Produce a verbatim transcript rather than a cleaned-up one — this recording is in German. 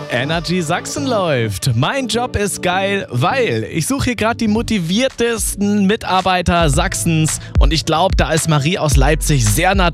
Energy Sachsen läuft. Mein Job ist geil, weil ich suche hier gerade die motiviertesten Mitarbeiter Sachsens und ich glaube, da ist Marie aus Leipzig sehr nah